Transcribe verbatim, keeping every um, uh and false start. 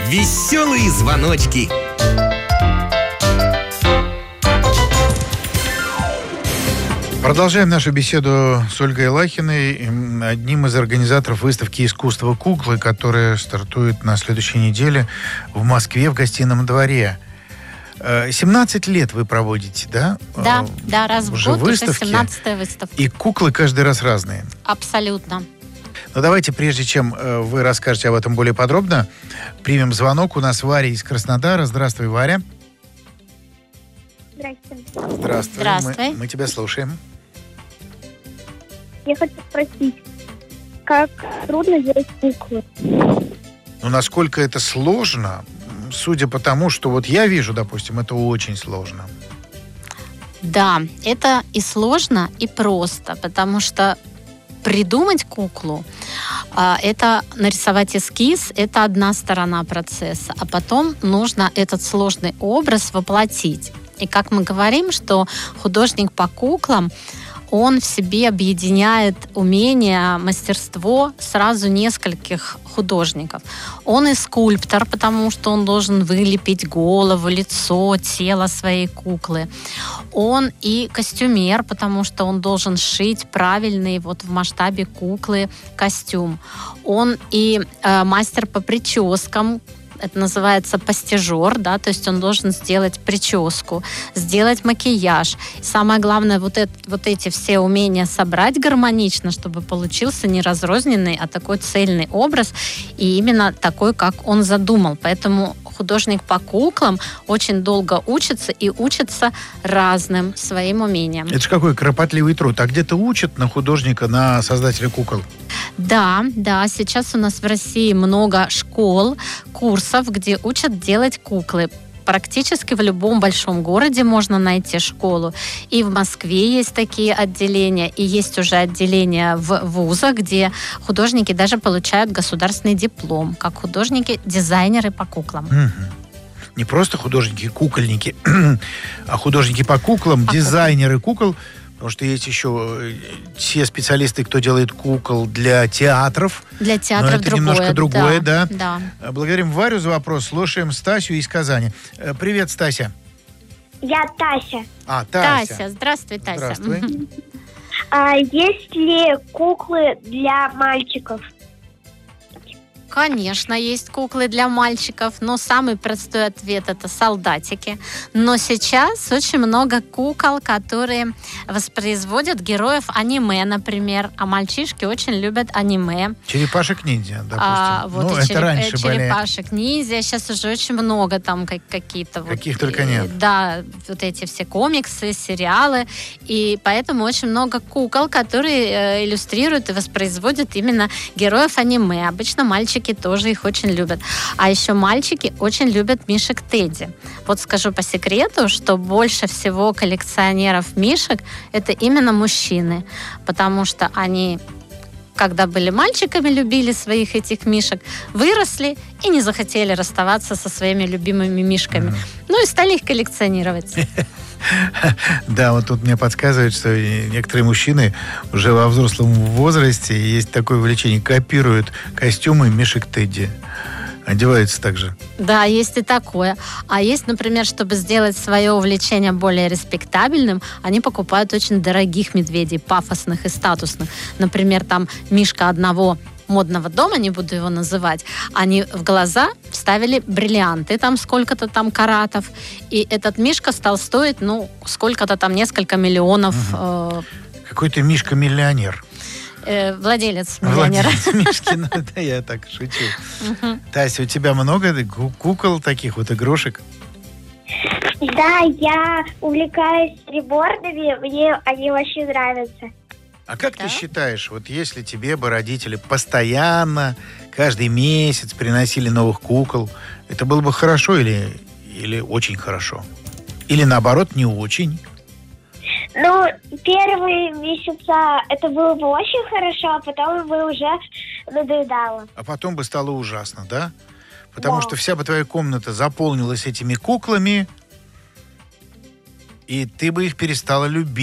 Веселые звоночки. Продолжаем нашу беседу с Ольгой Лахиной, одним из организаторов выставки искусства куклы, которая стартует на следующей неделе в Москве в Гостином дворе. семнадцать лет вы проводите, да? Да, да, раз уже в год выставки, уже семнадцатая выставка. И куклы каждый раз разные. Абсолютно. Но давайте, прежде чем вы расскажете об этом более подробно, примем звонок. У нас Варя из Краснодара. Здравствуй, Варя. Здравствуйте. Здравствуй. Здравствуй. Мы, мы тебя слушаем. Я хочу спросить, как трудно делать куклы? Ну, насколько это сложно, судя по тому, что вот я вижу, допустим, это очень сложно. Да, это и сложно, и просто, потому что придумать куклу, это нарисовать эскиз, это одна сторона процесса, а потом нужно этот сложный образ воплотить. И как мы говорим, что художник по куклам, он в себе объединяет умение, мастерство сразу нескольких художников. Он и скульптор, потому что он должен вылепить голову, лицо, тело своей куклы. Он и костюмер, потому что он должен сшить правильный вот в масштабе куклы костюм. Он и э, мастер по прическам. Это называется постижер, да, то есть он должен сделать прическу, сделать макияж. Самое главное, вот, это, вот эти все умения собрать гармонично, чтобы получился не разрозненный, а такой цельный образ, и именно такой, как он задумал. Поэтому художник по куклам очень долго учится и учится разным своим умениям. Это же какой кропотливый труд. А где-то учат на художника, на создателя кукол? Да, да, сейчас у нас в России много школ, курсов, где учат делать куклы. Практически в любом большом городе можно найти школу. И в Москве есть такие отделения, и есть уже отделения в вузах, где художники даже получают государственный диплом, как художники-дизайнеры по куклам. Угу. Не просто художники-кукольники, а художники по куклам, по дизайнеры кукол. Потому что есть еще все специалисты, кто делает кукол для театров. Для театров но это другое, немножко другое, да. да. да. Благодарим Варю за вопрос. Слушаем Стасю из Казани. Привет, Стася. Я Тася. А, Тася. Тася. Здравствуй, Тася. Здравствуй. А есть ли куклы для мальчиков? Конечно, есть куклы для мальчиков, но самый простой ответ – это солдатики. Но сейчас очень много кукол, которые воспроизводят героев аниме, например. А мальчишки очень любят аниме. Черепашек-ниндзя, допустим. А, вот ну, и это череп... раньше были. Черепашек-ниндзя. Сейчас уже очень много там как, какие-то... Каких вот, только нет. И, да, вот эти все комиксы, сериалы. И поэтому очень много кукол, которые э, иллюстрируют и воспроизводят именно героев аниме. Обычно мальчики тоже их очень любят. А еще мальчики очень любят мишек Тедди. Вот скажу по секрету, что больше всего коллекционеров мишек это именно мужчины, потому что они, когда были мальчиками, любили своих этих мишек, выросли и не захотели расставаться со своими любимыми мишками. Mm-hmm. Ну и стали их коллекционировать. Да, вот тут мне подсказывают, что некоторые мужчины уже во взрослом возрасте, есть такое увлечение, копируют костюмы мишек Тедди. Одеваются так же. Да, есть и такое. А есть, например, чтобы сделать свое увлечение более респектабельным, они покупают очень дорогих медведей, пафосных и статусных. Например, там мишка одного модного дома, не буду его называть, они в глаза вставили бриллианты, там сколько-то там каратов, и этот мишка стал стоить, ну, сколько-то там, несколько миллионов. Угу. Э, Какой-то мишка-миллионер. Э, владелец миллионера. Владелец мишки, ну да, я так шучу. Угу. Тася, у тебя много кукол таких вот, игрушек? Да, я увлекаюсь ребордами, мне они очень нравятся. А как да? ты считаешь, вот если тебе бы родители постоянно, каждый месяц приносили новых кукол, это было бы хорошо или, или очень хорошо? Или наоборот, не очень? Ну, первые месяца это было бы очень хорошо, а потом бы уже надоедало. А потом бы стало ужасно, да? Потому да. что вся бы твоя комната заполнилась этими куклами, и ты бы их перестала любить.